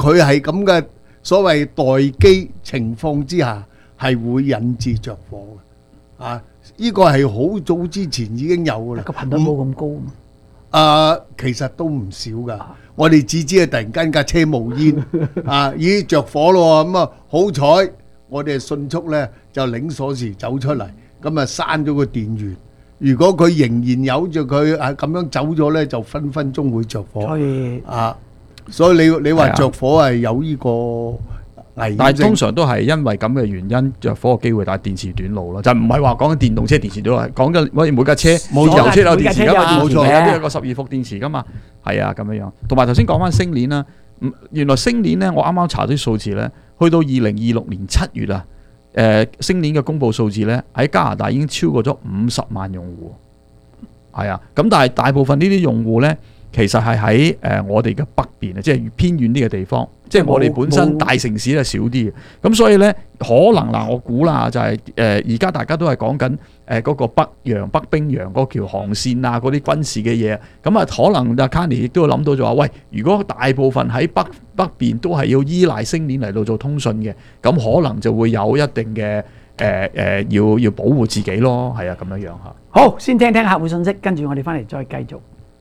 佢係咁嘅所謂待機情況之下，係會引致着火嘅。啊，呢個係好早之前已經有㗎啦。 個頻率冇咁高。 其實都唔少噶。我哋只知係突然間架車冒煙，咦着火咯，咁啊好彩我哋迅速咧就擰鎖匙走出嚟，咁啊閂咗個電源。如果佢仍然有住佢咁樣走咗咧，就分分鐘會着火。所以你話着火係有呢個危險性， 但係通常都係因為咁嘅原因着火嘅機會，但係電池短路咯，就唔係話講緊電動車電池短路，講緊每架車油車有電池噶嘛，冇錯，有啲有個12伏電池噶嘛，係啊咁樣樣。同埋頭先講翻星鏈啦，原來星鏈咧，我啱啱查啲數字咧，去到2026年7月啊，星鏈嘅公佈數字咧喺加拿大已經超過咗50萬用戶，係啊，咁但係大部分呢啲用戶咧，其實係喺我哋嘅北邊啊，即係偏遠啲嘅地方，即係我哋本身大城市咧少啲嘅，咁所以咧可能嗱，我估啦就係而家大家都係講緊嗰個北冰洋嗰條航線啊，嗰啲軍事嘅嘢，咁啊可能阿 Canny 亦都會諗到就話，喂，如果大部分喺北邊都係要依賴星鏈嚟到做通訊嘅，咁可能就會有一定嘅要保護自己咯，係啊咁樣樣嚇。 好，先聽聽客戶信息，跟住我哋翻嚟再繼續。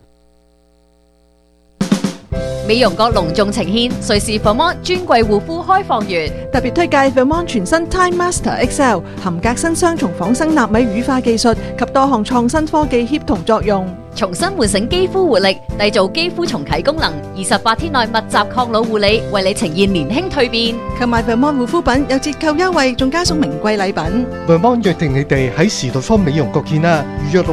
美容閣隆重呈獻瑞士 Vermont 專櫃護膚開放月， 特別推介 Vermont 全新 Time Master XL 含革新雙重仿生納米乳化技術及多項創新科技協同作用， 重新喚醒肌膚活力，締造肌膚重啟功能。28天內密集抗老護理，為你呈現年輕蛻變。 購買 Vermont 護膚品有折扣優惠，仲加送名貴禮品。 Vermont 約定你哋喺時代坊美容閣見啦，預約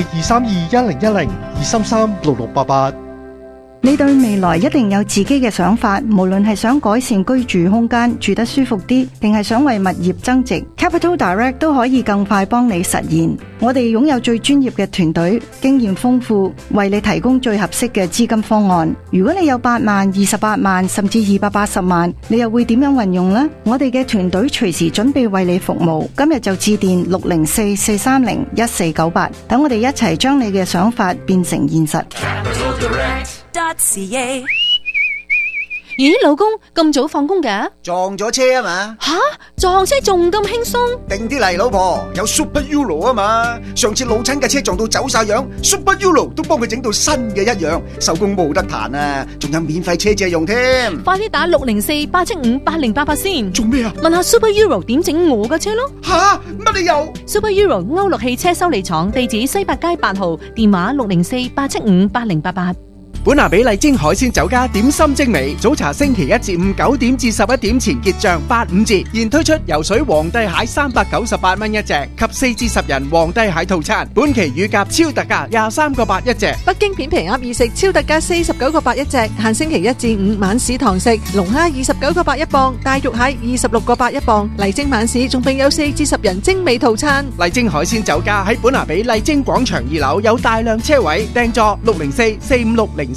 604-232-1010-233-6688。 你對未來一定有自己嘅想法，無論係想改善居住空間，住得舒服啲，定係想為物業增值， Capital Direct 都可以更快幫你實現。我哋擁有最專業嘅團隊，經驗豐富，為你提供最合適嘅資金方案。如果你有8萬、28萬甚至280萬，你又會點樣運用呢？我哋嘅團隊隨時準備為你服務。今日就致電604-430-1498，等我哋一齊將你嘅想法變成現實。 咦，老公咁早放工嘅？ 撞咗車啊嘛！ 吓，撞車仲咁輕鬆？ 定啲嚟，老婆，有 Super Euro 啊嘛！上次老親嘅車撞到走晒樣 ，Super Euro 都幫佢整到新嘅一樣，手工冇得彈啊！仲有免費車借用添。 快啲打604-875-8088先。 做咩啊？ 問下 Super Euro 點整我嘅車咯。 吓，乜你又 ？Super Euro 歐陸汽車修理廠，地址西八街8號，電話604-875-8088。 本拿比麗晶海鮮酒家點心精美，早茶星期1至5 9點至11點前結賬85折，現推出游水皇帝蟹398蚊一隻及4至10人皇帝蟹套餐，本期乳鴿超特價23個8一隻， 北京片皮鴨意食超特價49個8一隻，限星期1至5晚市堂食，龍蝦29個8一磅，大肉蟹26個8一磅，麗晶晚市仲並有4至10人精美套餐。 麗晶海鮮酒家喺本拿比麗晶廣場2樓有大量車位，訂座604-456-0388。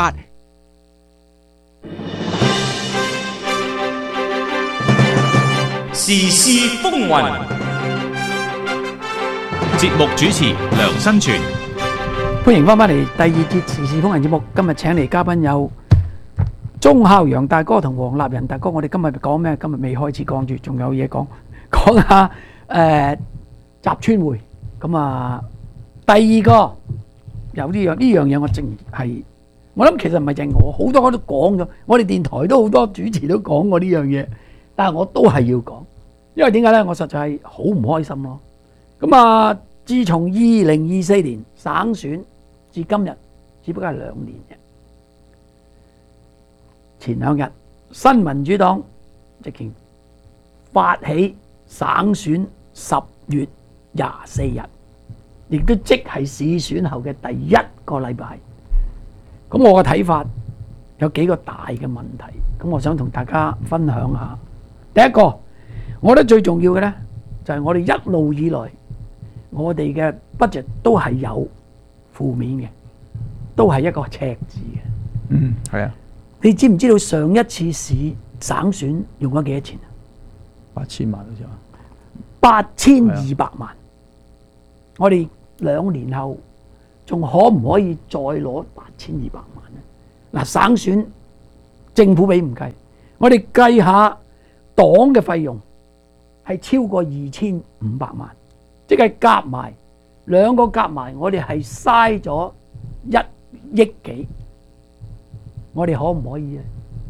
時事風雲，節目主持梁新全。 歡迎翻返嚟第2節時事風雲節目。今日請嚟嘉賓有鍾孝陽大哥同黃立仁大哥。我哋今日講咩？今日未開始講住，仲有嘢講。講下集村會。咁啊，第2個有呢樣嘢，我淨係。我諗其實唔係淨係我，好多都講咗，我哋電台都好多主持都講過呢樣嘢，但係我都係要講，因為點解呢？我實在係好唔開心咯。咁啊，自從2024年省選至今日，只不過係2年嘅。前2日，新民主黨直情發起省選10月24日，亦都即係市選後嘅第1個禮拜。咁我嘅睇法有幾個大嘅問題，咁我想同大家分享下。第一個，我覺得最重要嘅呢，就係我哋一路以來，我哋嘅 budget 都係有負面嘅，都係一個赤字嘅。 係啊。 你知唔知道上一次市省選用咗幾多錢啊 ？8000萬好似話。 8200萬。我哋2年後。仲可唔可以再攞8200萬呢？嗱，省選政府俾唔計，我哋計下黨嘅費用係超過2500萬，即係夾埋兩個夾埋，我哋係嘥咗1億幾，我哋可唔可以咧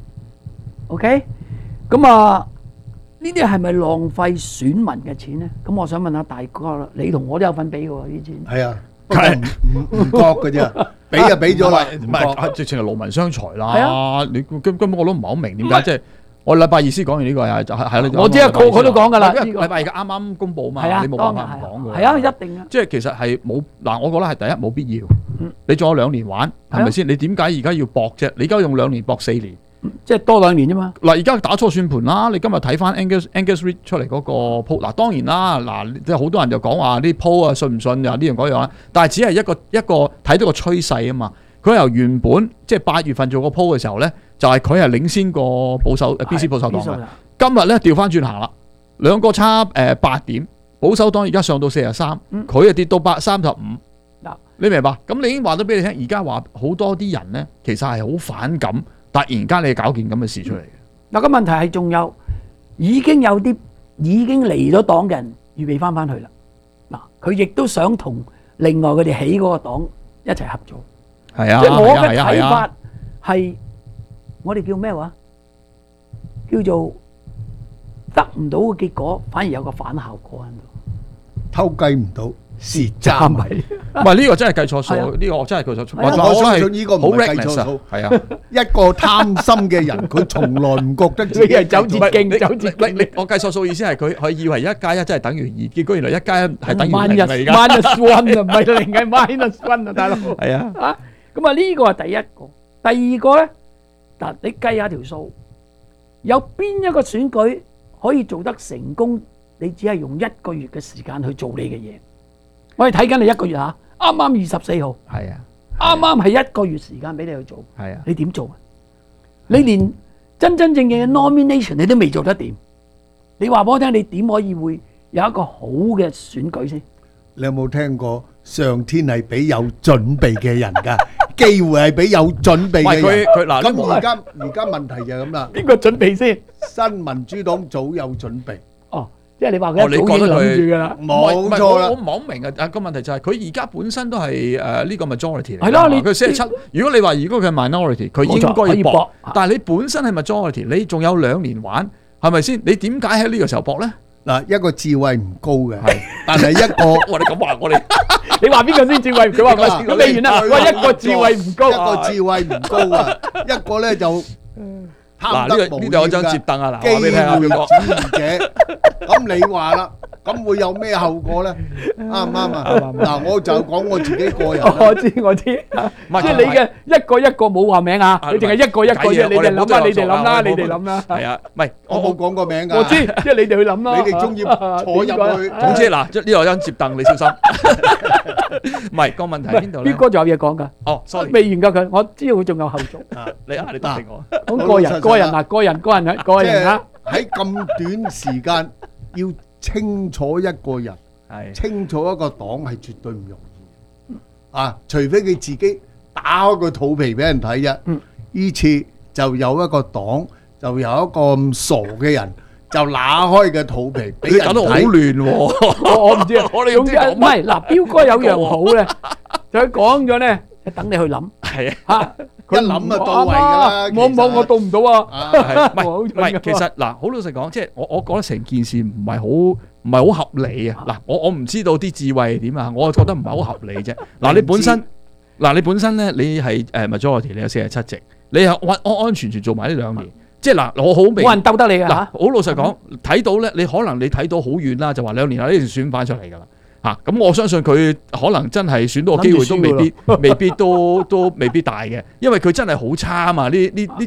？OK， 咁啊，呢啲係咪浪費選民嘅錢咧？咁我想問下大哥啦，你同我都有份俾嘅喎，呢啲錢。 係啊，唔覺嘅啫，俾就俾咗啦， 唔係直情係勞民傷財啦。 係啊， 你根本我都唔係好明點解，即係我禮拜二先講完呢個係我知啊，個個都講㗎啦。 禮拜二啱啱公佈嘛，你冇辦法唔講㗎。 係啊，一定啊。 即係其實係冇嗱，我覺得係第一冇必要。你仲有2年玩，係咪先？你點解而家要搏啫？你而家用2年搏4年。 即係多2年啫嘛。 嗱，而家打錯算盤啦！你今日睇翻 Angus Reid 出嚟嗰個 post，嗱當然啦，嗱即係好多人就講話啲 post 啊信唔信啊呢樣嗰樣啦，但係只係一個睇到個趨勢啊嘛。佢由原本即係8月份做個 post 嘅時候咧，就係佢係領先過保守 BC 保守黨嘅。今日咧調翻轉行啦，兩個差8點，保守黨而家上到43，佢啊跌到35。你明白？咁你已經話咗俾你聽，而家話好多啲人咧，其實係好反感。突然間你搞件咁嘅事出嚟嘅， 嗱個問題係仲有已經有啲已經離咗黨嘅人預備翻去啦。嗱，佢亦都想同另外佢哋起嗰個黨一齊合作。 係啊， 即係我嘅睇法係，我哋叫咩話？叫做得唔到嘅結果，反而有個反效果喺度。 偷雞唔到蝕渣米， 唔係呢個真係計錯數，呢個我真係計錯數。 我相信呢個唔係計錯數，係啊，一個貪心嘅人，佢從來唔覺得自己係走捷徑，走捷徑。 我計錯數意思係佢以為1+1真係等於2，結果原來1+1係等於0嚟㗎。 minus one 啊，唔係0係 minus one 啊，大佬。 係啊， 啊，咁啊呢個係第一個，第二個咧，嗱你計下條數，有邊一個選舉可以做得成功？你只係用1個月嘅時間去做你嘅嘢。我哋睇緊你1個月嚇，啱啱24號， 係啊， 啱啱係1個月時間俾你去做， 係啊， 你點做啊？你連真正嘅 nomination 你都未做得掂，你話俾我聽，你點可以會有一個好嘅選舉先？ 你有冇聽過上天係俾有準備嘅人㗎？機會係俾有準備嘅人。 佢嗱， 咁而家問題就係咁啦。 邊個準備先？ 新民主黨早有準備。 即係你話佢一早已經諗住㗎啦， 冇錯啦。 我唔係好明啊！個問題就係佢而家本身都係呢個 majority 嚟。 係咯， 佢47。如果你話如果佢係 minority，佢應該要搏。但係你本身係 majority，你仲有2年玩，係咪先？你點解喺呢個時候搏咧？ 嗱，一個智慧唔高嘅，但係一個我哋咁話我哋， 你話邊個先智慧？佢話唔係未完啦。喂，一個智慧唔高， 一個智慧唔高啊，一個咧就。 嗱呢度有張摺凳啊！嗱， 機會主義者，咁你話啦，咁會有咩後果咧？啱唔啱啊？嗱，我就講我自己個人。 我知，即係你嘅一個冇話名啊，你淨係一個啫，你哋諗啦，你哋諗啦，你哋諗啦。 係啊，唔係我冇講過名㗎。 我知，即係你哋去諗啦。 你哋中意坐入去。 總之嗱，呢度有張摺凳，你小心。唔係個問題喺邊度咧？ 邊個仲有嘢講㗎？ 哦，sorry， 未完㗎佢，我知道佢仲有後續。 你答定我。 講個人啊！ 喺咁短時間要清楚一個人，清楚一個黨係絕對唔容易。啊，除非佢自己打開個肚皮俾人睇啫。呢次就有一個黨，就有一個咁傻嘅人。就拿開嘅肚皮俾人睇， 搞到好亂喎！ 我唔知啊，我哋總之唔係嗱，彪哥有樣好咧，就佢講咗咧，等你去諗。係啊， 佢一諗就到位㗎啦。 我到唔到啊？ 唔係，其實嗱，好老實講，即係我覺得成件事唔係好合理啊！嗱，我唔知道啲智慧係點啊，我覺得唔係好合理啫。嗱，你本身咧，你係majority，你有47席，你係安安全全做埋呢2年。即係嗱，我好明， 冇人鬥得你㗎嚇。 好老實講，睇到咧，你可能你睇到好遠啦，就話2年後呢條選翻出嚟㗎啦嚇。咁我相信佢可能真係選到個機會都未必未必大嘅，因為佢真係好差啊嘛！呢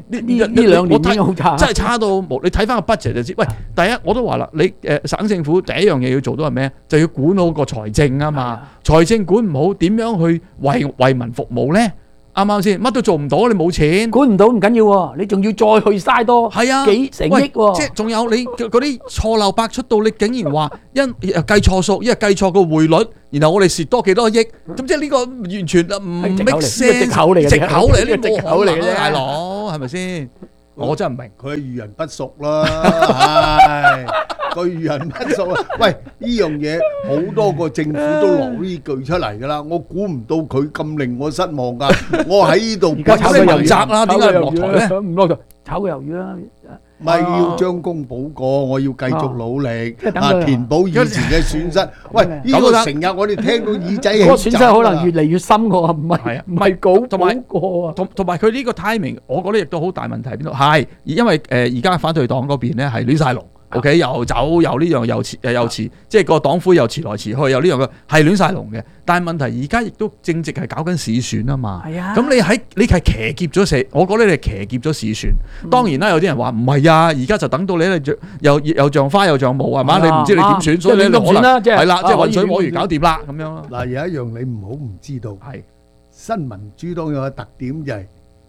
2年已經好差，真係差到冇。你睇翻個 budget 就知。喂，第一我都話啦，你省政府第一樣嘢要做到係咩？就要管好個財政啊嘛。財政管唔好，點樣去為民服務咧？啱啱先？乜都做唔到，你冇錢， 管唔到唔緊要喎，你仲要再去嘥多幾成億喎。 即係仲有你嗰啲錯漏百出到，你竟然話計錯數，因為計錯個匯率，然後我哋蝕多幾多億，咁即係呢個完全唔 make sense，藉口嚟嘅，呢個藉口嚟嘅啫，大佬係咪先？ 我真係唔明。 佢係遇人不淑啦，係佢遇人不淑啊！喂，呢樣嘢好多個政府都落呢句出嚟㗎啦，我估唔到佢咁令我失望㗎。我喺呢度而家炒佢魷魚責啦，點解唔落台咧？ 唔落台，炒佢魷魚啦。 咪要將功補過，我要繼續努力即係等佢填補以前嘅損失。喂，呢個成日我哋聽到耳仔嗰個損失起皺可能越嚟越深喎，唔係補過啊。 同埋佢呢個 timing，我覺得亦都好大問題喺邊度？係因為而家反對黨嗰邊咧係亂晒龍。OK， 又走又呢樣又遲，即係個黨魁又遲來遲去，又呢樣嘅係亂晒龍嘅。但係問題而家亦都正值係搞緊市選啊嘛。 係啊。 咁你係騎劫咗我覺得你係騎劫咗市選。當然啦，有啲人話唔係啊，而家就等到你又像花又像霧係嘛？你唔知你點選，所以你可能係啦，即係混水摸魚搞掂啦咁樣。 嗱，有一樣你唔好唔知道，係新民主黨有個特點就係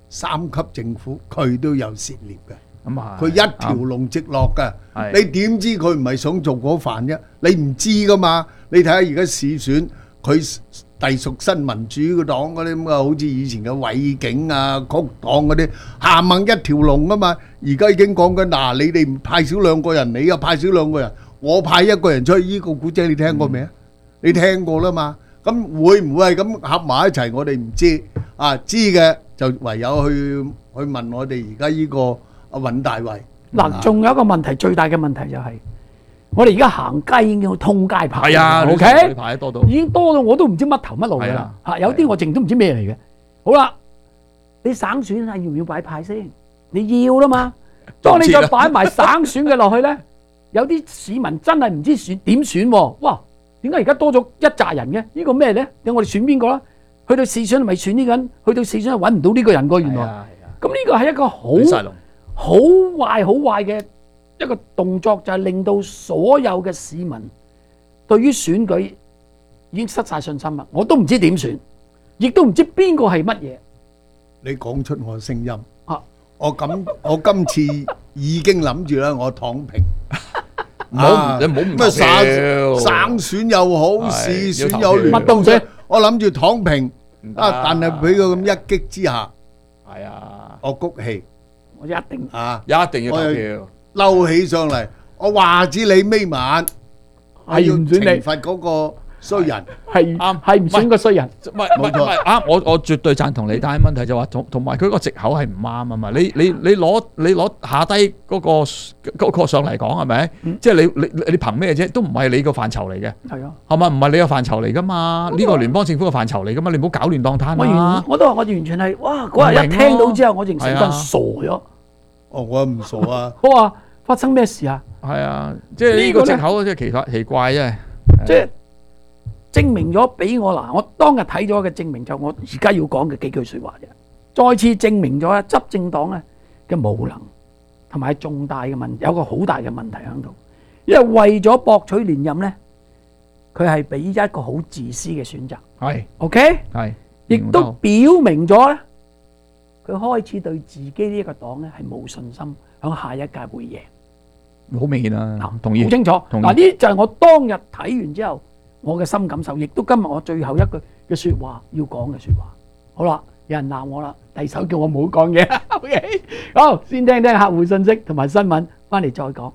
3級政府佢都有涉獵嘅。佢一條龍直落㗎，你點知佢唔係想做嗰飯啫？你唔知㗎嘛？你睇下而家市選，佢隸屬新民主嘅黨嗰啲咁啊，好似以前嘅偉景啊、曲黨嗰啲，下猛一條龍啊嘛。而家已經講緊嗱，你哋派少2個人，你又派少2個人，我派1個人出去。呢個古仔你聽過未啊？你聽過啦嘛？咁會唔會係咁合埋一齊？我哋唔知啊，知嘅就唯有去問我哋而家呢個。阿尹大衛嗱，仲有一個問題，最大嘅問題就係我哋而家行街已經要通街牌， 係啊 ，OK， 牌多到已經多到我都唔知乜頭乜路㗎啦嚇，有啲我淨都唔知咩嚟嘅。好啦，你省選係要唔要擺牌先？你要啦嘛，當你再擺埋省選嘅落去咧，有啲市民真係唔知點選喎。哇，點解而家多咗一紮人嘅？呢個咩咧？你我哋選邊個啦？去到市選係咪選呢個人？去到市選係揾唔到呢個人㗎，原來。咁呢個係一個好壞嘅一個動作，就係令到所有嘅市民對於選舉已經失晒信心啦。我都唔知點選，亦都唔知邊個係乜嘢。 你講出我聲音啊！我今次已經諗住啦，我躺平。 你唔好唔投票。 省選又好，市選又亂， 乜都唔使。 我諗住躺平啊！但係俾佢咁一擊之下， 係啊， 我谷氣。 我一定要投票， 嬲起上嚟，我話知你尾晚， 係唔選你懲罰嗰個衰人， 係啱，係唔選個衰人， 唔係啱，我絕對贊同你，但係問題就話同埋佢個藉口係唔啱啊嘛，你攞下低嗰個上嚟講係咪？即係你憑咩啫？都唔係你個範疇嚟嘅， 係啊， 係嘛？唔係你個範疇嚟噶嘛？呢個係聯邦政府嘅範疇嚟噶嘛？你唔好搞亂當攤啦！ 我都話我完全係哇！嗰日一聽到之後，我淨成個人傻咗。 哦，我唔傻啊！ 我話發生咩事啊？ 係啊，即係呢個藉口即係奇怪啫。 即係證明咗俾我嗱，我當日睇咗嘅證明就我而家要講嘅幾句説話啫。再次證明咗執政黨咧嘅無能，同埋重大嘅問題，有個好大嘅問題喺度。因為為咗博取連任咧，佢係俾一個好自私嘅選擇。 係 ，OK， 係， 亦都表明咗咧。佢開始對自己呢一個黨咧係冇信心，響下一屆會贏。 好明顯啊，同意， 好清楚。嗱，呢就係我當日睇完之後我嘅深感受，亦都今日我最後一句嘅説話要講嘅説話。好啦，有人鬧我啦，第手叫我唔好講嘢。OK， 好，先聽聽客戶信息同埋新聞，翻嚟再講。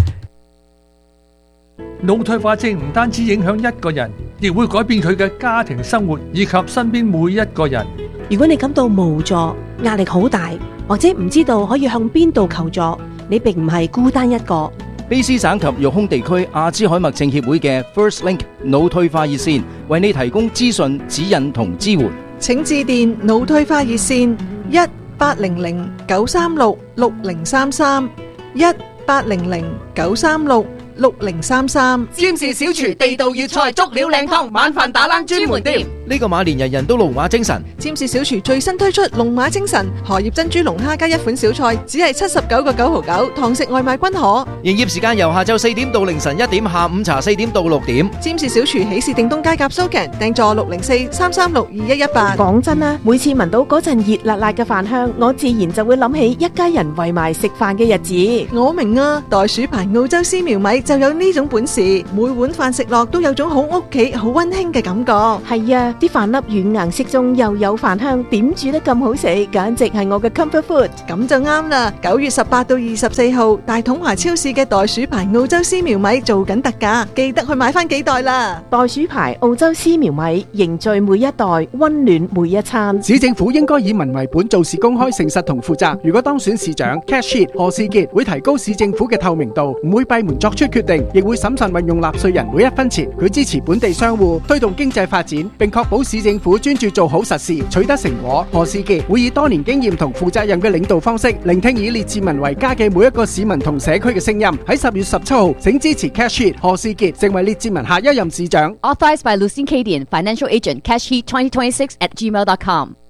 腦退化症唔單止影響一個人，亦會改變佢嘅家庭生活以及身邊每一個人。 如果你感到無助、壓力好大，或者唔知道可以向邊度求助，你並唔係孤單一個。 卑詩省及育空地區阿茲海默症協會嘅 First Link 腦退化熱線為你提供資訊、指引同支援。 請致電腦退化熱線1800-936-6033 1800-936-6033。 占士小廚地道粵菜足料靚湯，晚飯打冷專門店。 呢個馬年人人都龍馬精神。 占士小廚最新推出龍馬精神荷葉珍珠龍蝦加一款小菜，只係79.999，堂食外賣均可。 營業時間由下晝4點到凌晨1點，下午茶4點到6點。 占士小廚喜事定東街夾蘇劇，訂座604-336-2118。 講真啦，每次聞到嗰陣熱辣辣嘅飯香，我自然就會諗起一家人圍埋食飯嘅日子。 我明啊，袋鼠牌澳洲絲苗米就有呢種本事，每碗飯食落都有種好屋企好溫馨嘅感覺。 係啊， 啲飯粒軟硬適中，又有飯香，點煮得咁好食，簡直係我嘅 comfort food。 咁就啱啦！9月18到24號，大統華超市嘅袋鼠牌澳洲絲苗米做緊特價，記得去買翻幾袋啦！ 袋鼠牌澳洲絲苗米，凝聚每一代，溫暖每一餐。 市政府應該以民為本，做事公開誠實同負責。如果當選市長 Cash Heat 何士傑會提高市政府嘅透明度，唔會閉門作出決定，亦會審慎運用納稅人每一分錢。佢支持本地商戶，推動經濟發展，並確保市政府專注做好實事，取得成果。何士傑會以多年經驗同負責任嘅領導方式，聆聽以列治文為家嘅每一個市民同社區嘅聲音。喺10月17號，請支持 Cash Heat 何士傑成為列治文下一任市長。 Authorized by Lucien Cadian, Financial Agent, Cash Heat 2026 @gmail.com。